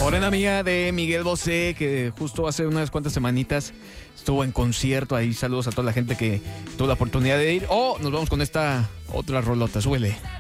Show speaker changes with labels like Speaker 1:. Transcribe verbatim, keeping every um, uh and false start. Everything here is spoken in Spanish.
Speaker 1: Morena amiga de Miguel Bosé, que justo hace unas cuantas semanitas estuvo en concierto ahí. Saludos a toda la gente que tuvo la oportunidad de ir. O nos vamos con esta otra rolota, súbele.